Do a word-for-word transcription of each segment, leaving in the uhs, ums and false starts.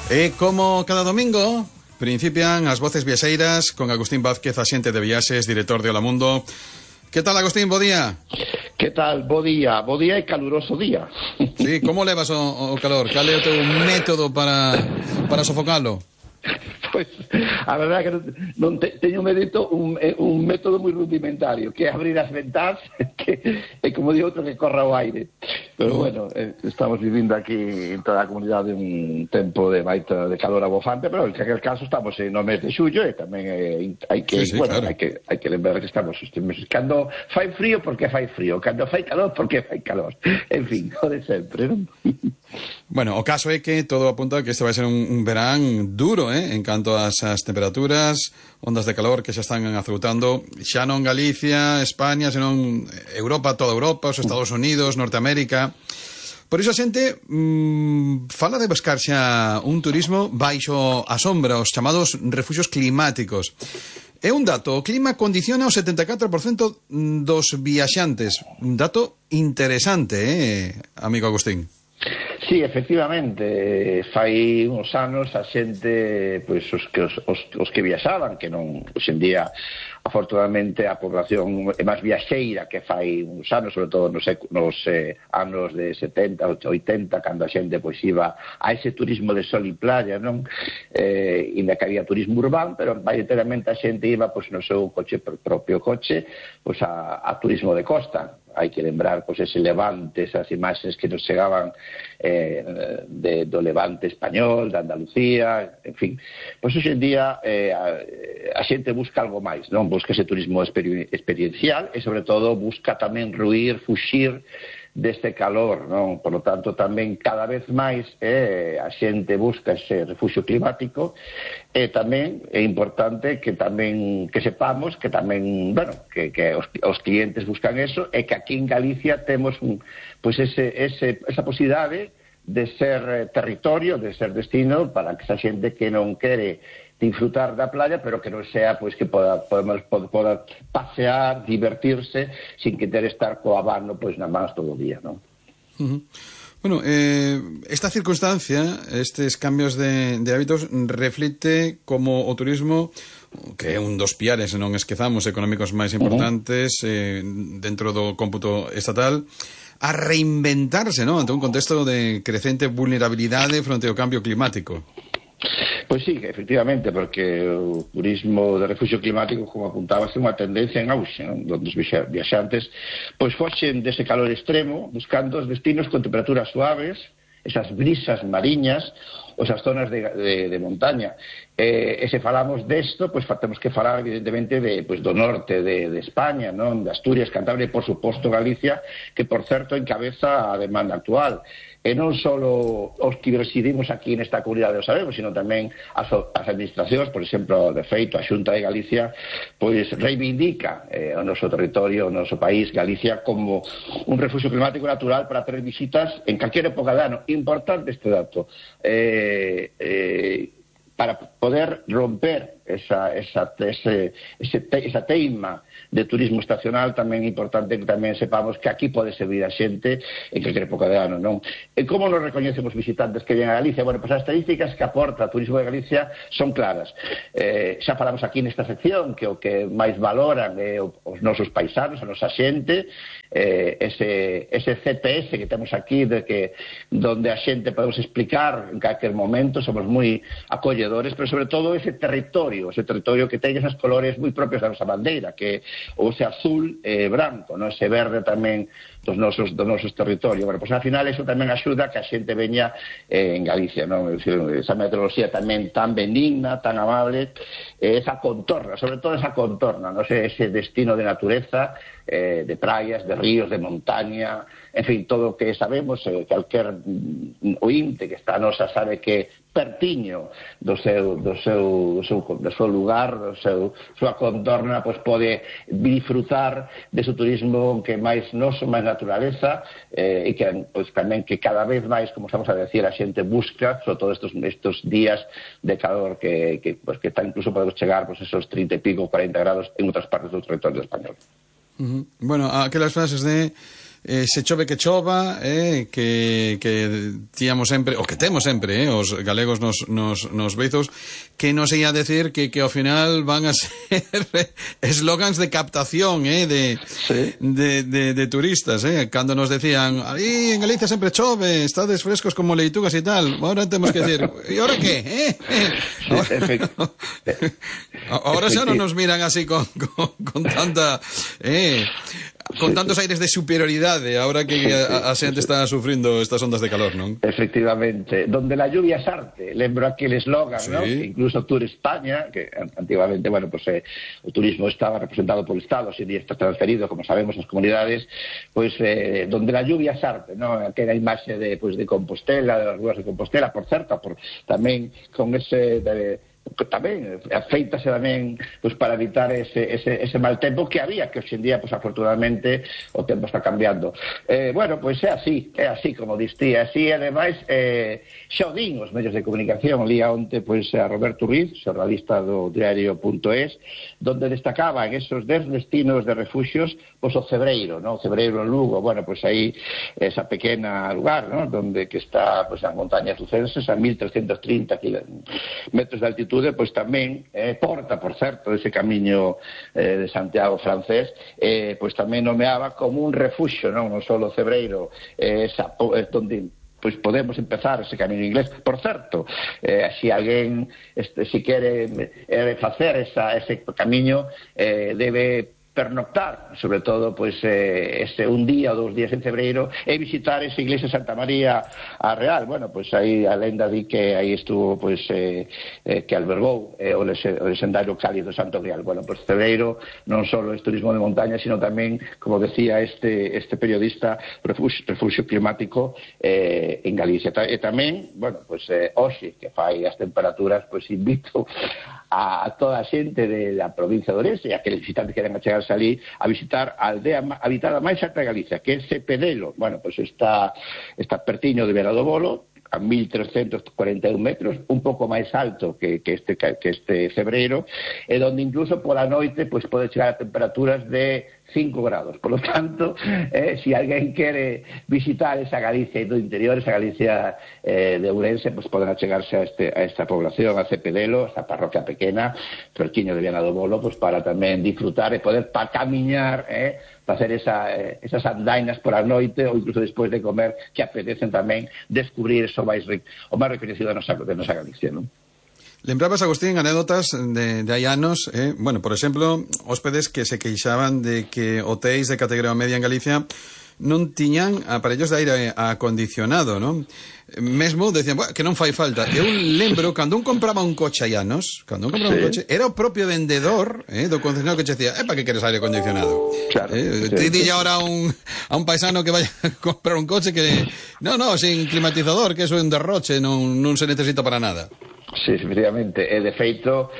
E como cada domingo, principian as voces viaxeiras con Agustín Vázquez, axente de viaxes, director de Hola Mundo. Que tal, Agustín? Bo día. Que tal? Bo día. Bo día e caluroso día. Sí, como levas o, o calor? Cal é o teu método para, para sofocalo? Pois, a verdade é que non, non te, teño un, medito, un, un método moi rudimentario, que é abrir as ventás, que é como di outro que corra o aire. Pero bueno, eh, estamos vivindo aquí en toda a comunidade un tempo de baita de calor abofante, pero en aquel caso estamos no mes de xullo e tamén eh, hai que, sí, sí, bueno, claro. hai que hai que lembrar que estamos estes meses. Cando fai frío, porque fai frío, cando fai calor, porque fai calor. En fin, o de sempre, non? Bueno, o caso é que todo apunta a que este vai ser un, un verán duro, eh, en canto ás, ás temperaturas, ondas de calor que xa están azotando xa non Galicia, España, senón Europa, toda Europa, os Estados Unidos, Norteamérica. Por iso a xente mmm, fala de buscar xa un turismo baixo a sombra, os chamados refuxios climáticos. É un dato, o clima condiciona o setenta e catro por cento dos viaxantes. Un dato interesante, eh, amigo Agustín. Sí, efectivamente, fai uns anos a xente, pois os que os, os, os que viaxaban, que non, hoxe en día, afortunadamente, a población é máis viaxeira que fai uns anos, sobre todo nos, nos eh, anos de setenta, oitenta, cando a xente pois iba a ese turismo de sol e playa, non? Eh, ainda que había turismo urbano, pero maioritariamente a xente iba pois no seu coche, propio coche, pois a, a turismo de costa. Hai que lembrar pois ese Levante, esas imaxes que nos chegaban eh, de, do Levante español, de Andalucía, en fin. Pois hoxe en día eh, a, a xente busca algo máis, non? Busca ese turismo experi experiencial e, sobre todo, busca tamén ruir, fuxir deste calor, non? Por lo tanto, tamén cada vez máis eh, a xente busca ese refugio climático e tamén é importante que tamén que sepamos que tamén, bueno, que, que os, os clientes buscan eso e que aquí en Galicia temos un, pois ese, ese, esa posibilidade de ser eh, territorio, de ser destino para que esa xente que non quere disfrutar da playa, pero que non sea pois que poda, podemos, poda, poda pasear, divertirse, sin que ter estar co abano pois na mans todo o día, non? Uh-huh. Bueno, eh, esta circunstancia, estes cambios de, de hábitos, reflite como o turismo, que é un dos piares, non esquezamos, económicos máis importantes uh-huh. eh, dentro do cómputo estatal, a reinventarse, non? Ante un contexto de crecente vulnerabilidade fronte ao cambio climático. Pois sí, efectivamente, porque o turismo de refugio climático, como apuntabas, é unha tendencia en auxe, non? Donde os viaxantes pois foxen dese calor extremo, buscando os destinos con temperaturas suaves, esas brisas mariñas, ou esas zonas de, de, de montaña. Eh, e se falamos desto, pois temos que falar, evidentemente, de, pois, do norte de, de España, non? De Asturias, Cantabria e, por suposto, Galicia, que, por certo, encabeza a demanda actual. E non só os que residimos aquí nesta comunidade o sabemos, sino tamén as, as administracións, por exemplo, de feito, a Xunta de Galicia, pois reivindica eh, o noso territorio, o noso país, Galicia, como un refugio climático natural para ter visitas en calquera época de ano. Importante este dato. Eh, eh, para poder romper esa, esa, ese, ese te, esa teima de turismo estacional, tamén é importante que tamén sepamos que aquí pode servir a xente en calquera época de ano, non? E como nos recoñecemos visitantes que ven a Galicia? Bueno, pois as estadísticas que aporta o turismo de Galicia son claras. Eh, xa falamos aquí nesta sección que o que máis valoran é os nosos paisanos, a nosa xente, eh, ese, ese C P S que temos aquí, de que donde a xente podemos explicar en calquer momento, somos moi acolledores, pero sobre todo ese territorio, ese territorio que ten esas colores moi propios da nosa bandeira, que o ese azul e eh, branco, no? Ese verde tamén dos nosos, dos nosos territorios. Bueno, pois ao final eso tamén axuda que a xente veña eh, en Galicia, non? Esa meteoroloxía tamén tan benigna, tan amable, eh, esa contorna, sobre todo esa contorna, non? Ese, ese destino de natureza, eh, de praias, de ríos, de montaña, en fin, todo o que sabemos, eh, calquer ointe que está a nosa sabe que pertiño do seu, do seu, do seu, do seu lugar, do seu, súa contorna, pois pode disfrutar dese turismo que máis noso, máis naturaleza, eh, e que pois, tamén que cada vez máis, como estamos a decir, a xente busca, sobre todo estos, estos días de calor que, que, pois, que está, incluso podemos chegar pois, esos trinta e pico, cuarenta grados en outras partes do territorio español. Uh-huh. Bueno, aquelas frases de eh, se chove que chova, eh, que, que tíamos sempre, o que temos sempre, eh, os galegos nos, nos, nos beizos, que non sei a decir que, que ao final van a ser eslogans de captación, eh, de, sí. de, de, de turistas, eh, cando nos decían, aí en Galicia sempre chove, estades frescos como leitugas e tal, ahora temos que decir, e ahora que, eh? Sí, ahora xa non nos miran así con, con, con tanta, eh, con tantos aires de superioridade, ahora que a, a xente está sufrindo estas ondas de calor, non? Efectivamente, donde la lluvia es arte, lembro aquel eslogan, sí. ¿no? Que incluso Tour España, que antiguamente, bueno, pues eh, o turismo estaba representado por el Estado, hoy en día está transferido, como sabemos, ás comunidades, pues eh, donde la lluvia es arte, ¿no? Aquela imaxe de, pues, de Compostela, de las ruas de Compostela, por certo, por, tamén con ese... De, tamén afeítase tamén pues, para evitar ese, ese, ese mal tempo que había, que hoxe en día pues, afortunadamente o tempo está cambiando. Eh, bueno, pois pues, é así, é así como distí, así ademais eh, xa o din os medios de comunicación, lía onte pues, a Roberto Ruiz, xornalista do diario punto es, donde destacaba en esos dez destinos de refuxios pues, o Cebreiro, ¿no? O Cebreiro en Lugo, bueno, pues aí esa pequena lugar, ¿no? Donde que está pues, as montañas lucenses a mil trescentos trinta metros de altitud, pois tamén eh, porta, por certo, ese camiño eh, de Santiago francés, eh, pois tamén nomeaba como un refuxio, non, non só o Cebreiro, eh, esa, eh, donde pois podemos empezar ese camiño inglés. Por certo, eh, se alguén este, si quere eh, facer esa, ese camiño, eh, debe pernoctar, sobre todo pues eh, ese un día ou dous días en Cebreiro, e visitar esa iglesia Santa María a Real. Bueno, pues aí a lenda di que aí estuvo pues eh, eh, que albergou eh, o, lese, o legendario cáliz do Santo Grial. Bueno, pues Cebreiro non só é turismo de montaña, sino tamén, como decía este este periodista, refugio, refugio climático eh, en Galicia. E tamén, bueno, pues eh, hoxe que fai as temperaturas, pues invito a toda a xente de, da provincia de Ourense e a aqueles visitantes que queren achegarse ali a visitar a aldea habitada máis alta de Galicia, que é Cepedelo. Bueno, pois pues está, está pertiño de Vera do Bolo, a mil trescentos cuarenta e un metros, un pouco máis alto que, que, este, que este Cebreiro, e donde incluso pola noite pues, pode chegar a temperaturas de cinco grados. Por lo tanto, eh, si alguén quere visitar esa Galicia do interior, esa Galicia eh, de Ourense, pues poden achegarse a, este, a esta población, a Cepedelo, esta parroquia pequena, pertiño de Viana do Bolo, pues para tamén disfrutar e poder pa camiñar, eh, para hacer esa, eh, esas andainas por a noite ou incluso despois de comer, que apetecen tamén descubrir eso máis, o máis reconhecido de nosa, de nosa Galicia, non? Lembrabas, Agustín, anécdotas de, de hai anos, eh? Bueno, por exemplo, hóspedes que se queixaban de que hotéis de categoría media en Galicia non tiñan aparellos de aire acondicionado, non? Mesmo decían, bueno, que non fai falta. Eu lembro, cando un compraba un coche hai anos, cando un compraba sí. un coche, era o propio vendedor eh, do concesionario que che decía, epa, que queres aire acondicionado? Claro. Eh, sí, te dille sí. ahora a un, a un paisano que vaya a comprar un coche que, no, no, sin climatizador, que eso é un derroche, non, non se necesita para nada. Sí, efectivamente, e de feito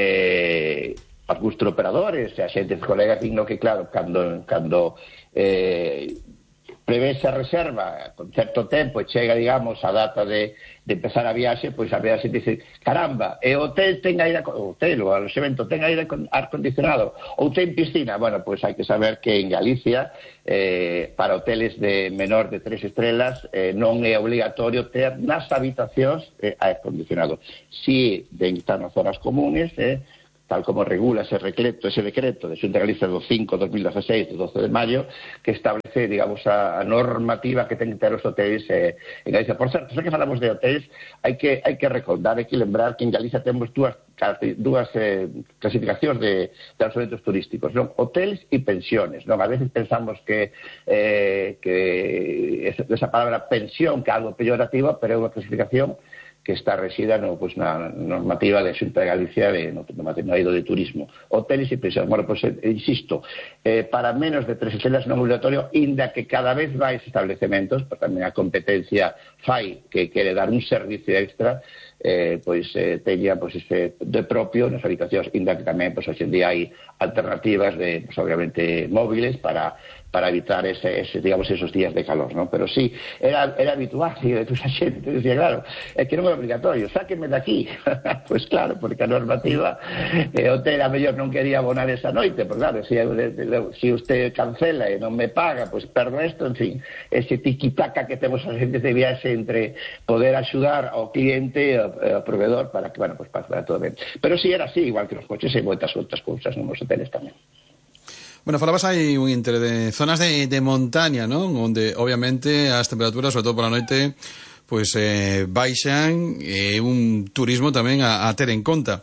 eh, algúns operadores e a xente, colegas, digno que claro, cando, cando eh, prevese a reserva con certo tempo e chega, digamos, a data de, de empezar a viaxe, pois a viaxe dice, caramba, e o hotel ten aire, o hotel ou o alojamento ten aire acondicionado ou ten piscina. Bueno, pois hai que saber que en Galicia eh, para hoteles de menor de tres estrelas eh, non é obligatorio ter nas habitacións eh, aire acondicionado. Si den estar nas zonas comunes, eh, tal como regula ese decreto, ese decreto de Xunta de Galicia do cinco de dos mil dieciséis, do doce de maio, que establece, digamos, a, a normativa que ten que ter os hotéis eh, en Galicia. Por certo, xa que falamos de hotéis, hai que, hai que recordar, hai que lembrar que en Galicia temos dúas, dúas eh, clasificacións de, de alojamentos turísticos, non? Hoteles e pensiones, non? A veces pensamos que, eh, que esa palabra pensión, que é algo peyorativo, pero é unha clasificación que está resida no, pues, na normativa de Xunta de Galicia de, no, no material de turismo. Hoteles e pensións. Bueno, pues, eh, insisto, eh, para menos de tres estrelas non obligatorio, inda que cada vez máis establecementos, porque tamén a competencia fai que quere dar un servicio extra, eh, pois eh, teña pois, ese de propio nas habitacións, inda que tamén pois, hoxe en día hai alternativas de, pois, obviamente, móviles para, para evitar ese, ese, digamos, esos días de calor, ¿no? Pero sí, era, era habitual, e pues, a xente decía, claro, é que non é obligatorio, sáquenme de aquí. Pois pues, claro, porque a normativa eh, o hotel a mellor non quería abonar esa noite, porque claro, se si usted cancela e non me paga, pois pues, perdo isto, en fin, ese tiquitaca que temos as xentes de viaxe entre poder axudar ao cliente e ao, ao proveedor para que, bueno, pues, para todo ben. Pero si sí, era así, igual que nos coches e moitas outras cousas nos hoteles tamén. Bueno, falabas aí un inter de zonas de, de montaña, ¿no? Onde obviamente as temperaturas, sobre todo pola noite, pois eh, baixan, e eh, un turismo tamén a, a ter en conta,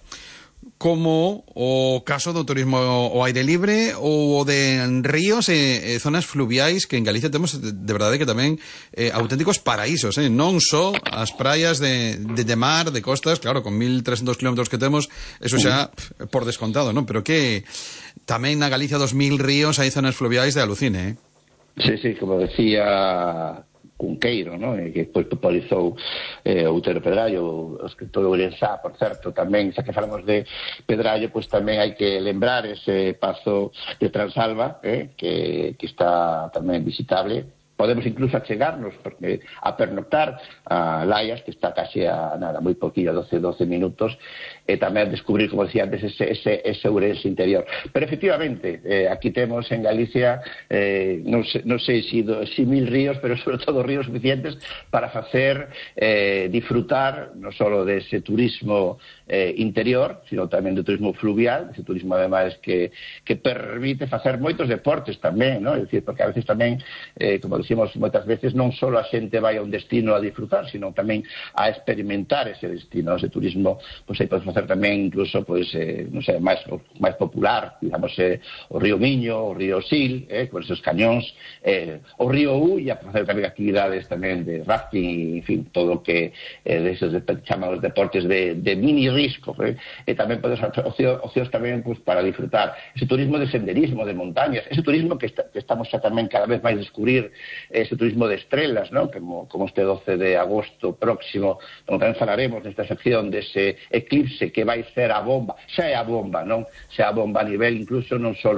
como o caso do turismo ao aire libre ou o de ríos e, e zonas fluviais, que en Galicia temos de, de verdade que tamén eh, auténticos paraísos, eh? Non só as praias de, de, de mar, de costas, claro, con mil trescentos kilómetros que temos, eso xa pff, por descontado, non? Pero que tamén na Galicia dos mil ríos hai zonas fluviais de alucine, eh? Sí, sí, como decía Cunqueiro, ¿no? E que depois popularizou eh, Outero Pedrallo, o escritor Ourensá, por certo, tamén, xa que falamos de Pedrallo, pois tamén hai que lembrar ese pazo de Transalva, eh, que, que está tamén visitable. Podemos incluso achegarnos porque a pernoctar a Laias, que está casi a nada, moi poquillo, doce, doce minutos, e tamén descubrir, como decía antes, ese, ese, ese Ourense interior. Pero efectivamente, eh, aquí temos en Galicia, eh, non, sei, non sei si, do, si mil ríos, pero sobre todo ríos suficientes para facer eh, disfrutar non só dese turismo eh, interior, sino tamén do turismo fluvial, ese turismo ademais que, que permite facer moitos deportes tamén, ¿no? É dicir, porque a veces tamén, eh, como decimos moitas veces, non só a xente vai a un destino a disfrutar, sino tamén a experimentar ese destino, ese turismo, pois aí podemos facer tamén incluso, pois, eh, non sei, máis, máis popular, digamos, eh, o río Miño, o río Sil, eh, con esos cañóns, eh, o río Ulla, para facer tamén actividades tamén de rafting, en fin, todo o que eh, de esos de, chamados deportes de, de mini risco, eh, e tamén podemos ocios, ocios tamén pois, para disfrutar ese turismo de senderismo, de montañas, ese turismo que, está, que estamos xa tamén cada vez máis descubrir, ese turismo de estrelas, ¿no? Como, como este doce de agosto próximo, como tamén falaremos nesta sección dese eclipse que vai ser a bomba, xa é a bomba, non? Xa é a bomba a nivel incluso non só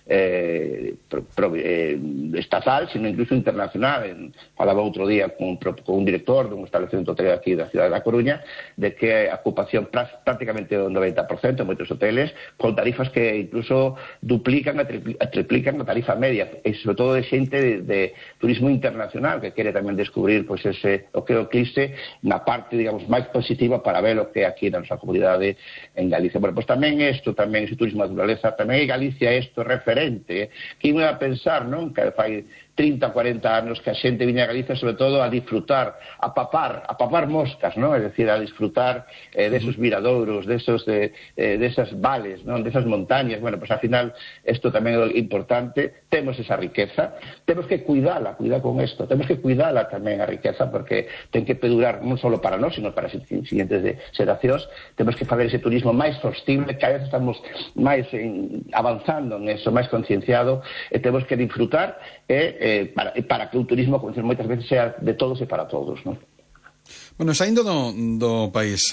eh, pro, pro, eh, estatal, sino incluso internacional. En, falaba outro día con, con un director dun establecemento hotelero aquí da cidade da Coruña, de que a ocupación prácticamente do noventa por cento en moitos hoteles, con tarifas que incluso duplican a, tripli, a triplican a tarifa media, e sobre todo de xente de, de turismo internacional que quere tamén descubrir pois ese o que o eclipse na parte, digamos, máis positiva para ver o que aquí na nosa comunidade en Galicia. Bueno, pois tamén isto, tamén ese turismo de naturaleza, tamén en Galicia isto referente, que iba a pensar, non? Que fai trinta, cuarenta anos que a xente viña a Galicia sobre todo a disfrutar, a papar, a papar moscas, ¿no? Es decir, a disfrutar eh, de esos miradouros, de esos de, eh, de esas vales, ¿no? De esas montañas. Bueno, pues al final isto tamén é importante, temos esa riqueza, temos que cuidala, cuidar con isto, temos que cuidala tamén a riqueza, porque ten que perdurar non só para nós, sino para as siguientes de xeracións. Temos que fazer ese turismo máis sostible, cada vez estamos máis en, avanzando en eso, máis concienciado, e temos que disfrutar e eh, para, para que o turismo, como dicen moitas veces, sea de todos e para todos, non? Bueno, saindo do, do país,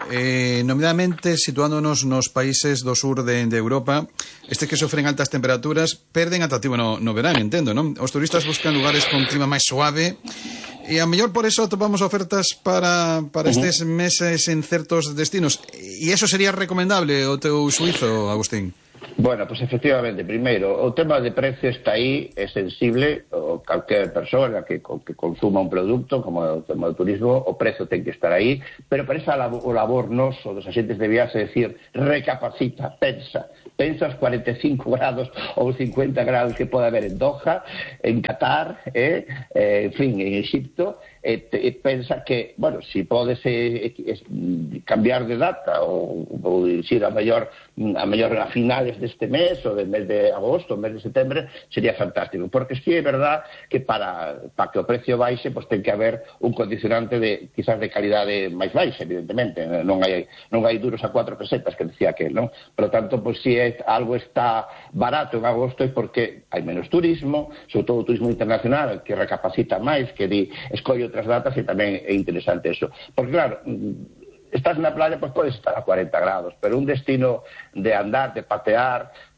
eh, nomeadamente situándonos nos países do sur de, de Europa, estes que sofren altas temperaturas perden atractivo no, no verán, entendo, non? Os turistas buscan lugares con clima máis suave e a mellor por eso atopamos ofertas para, para estes meses en certos destinos. E iso sería recomendable o teu suizo, Agustín? Bueno, pues efectivamente, primeiro, o tema de precio está aí, é sensible, o calquer persona que, que consuma un produto, como o tema do turismo, o precio ten que estar aí, pero para esa labor, o labor noso dos axentes de viaxe, decir, recapacita, pensa, pensa os cuarenta e cinco grados ou cincuenta grados que pode haber en Doha, en Qatar, eh, eh, en fin, en Egipto, e, te, e pensa que, bueno, si podes eh, eh, cambiar de data ou, ou dicir a mellor a mellor a finales deste mes ou del mes de agosto, o mes de setembro, sería fantástico, porque si é verdad que para, para que o precio baixe, pues ten que haber un condicionante de, quizás de calidade máis baixa, evidentemente, non hai, non hai duros a cuatro pesetas, que decía aquel, non? Por lo tanto, pues si é, algo está barato en agosto é porque hai menos turismo, sobre todo o turismo internacional, que recapacita máis, que di, escolle outras datas, e tamén é interesante eso. Porque claro, estás na playa, pues podes estar a cuarenta grados, pero un destino de andar, de patear,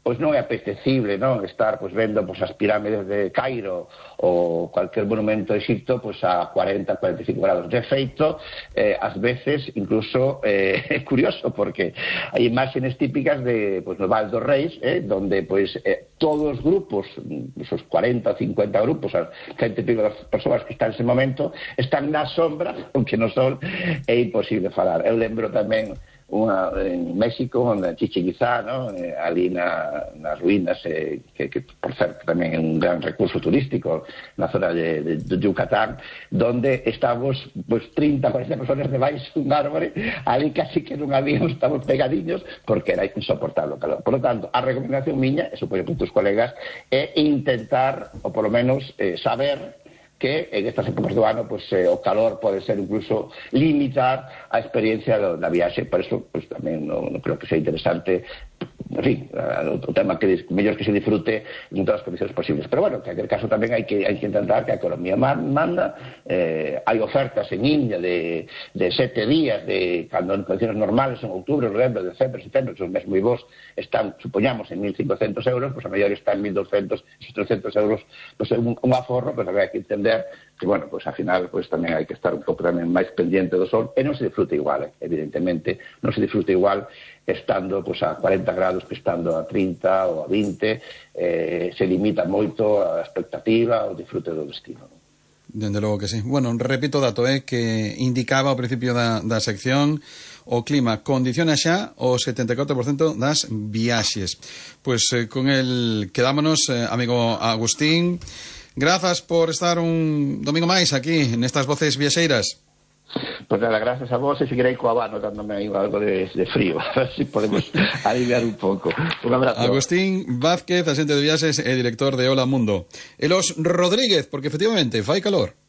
pois non é apetecible, non, estar pois vendo pois as pirámides de Cairo ou cualquier monumento de Egipto pois a cuarenta, cuarenta e cinco grados. De feito, eh, ás veces incluso eh, é curioso porque hai imágenes típicas de pois no Val dos Reis, eh, donde pois eh, todos os grupos, esos cuarenta ou cincuenta grupos, as cento e pico das persoas que están nese momento, están na sombra, aunque no sol é imposible falar. Eu lembro tamén unha en México, onde Chichén Itzá, ¿no? eh, ali na, nas ruínas, eh, que, que por certo tamén é un gran recurso turístico na zona de, de, de Yucatán, donde estamos pues, trinta, cuarenta personas debaixo dun árbore, ali casi que non habíamos, estamos pegadiños, porque era insoportable o calor. Por lo tanto, a recomendación miña, e supoño que tus colegas, é intentar, ou polo menos eh, saber que en estas épocas do ano pues, eh, o calor pode ser incluso limitar a experiencia do, da viaxe. Por eso pues, tamén non, non creo que sea interesante, en fin, o tema que mellor que se disfrute en todas as condicións posibles. Pero bueno, en aquel caso tamén hai que, hai que intentar que a economía manda. Eh, hai ofertas en India de, de sete días, de cando en condicións normales en outubro, novembro, decembro, setembro, que son meses moi bons, están, supoñamos, en mil cincocentos euros, pues a mellor está en mil doscientos, trescentos euros, pues un, un aforro, pero pues, hai que entender que, bueno, pues, ao final pues, tamén hai que estar un pouco tamén máis pendiente do sol, e non se disfruta igual, eh, evidentemente, non se disfruta igual estando pues, a cuarenta grados que estando a trinta ou a vinte, eh, se limita moito a expectativa, o disfrute do destino. Dende logo que sí. Bueno, repito o dato, eh, que indicaba ao principio da, da sección o clima condiciona xa o setenta e catro por cento das viaxes. Pois pues, eh, con el quedámonos, eh, amigo Agustín. Grazas por estar un domingo máis aquí nestas voces viaxeiras. Pois nada, gracias a vos, e seguirei co abano dándome aí algo de, de frío, a ver se si podemos aliviar un pouco. Un abrazo. Agustín Vázquez, axente de viaxes e director de Hola Mundo. E los Rodríguez, porque efectivamente fai calor.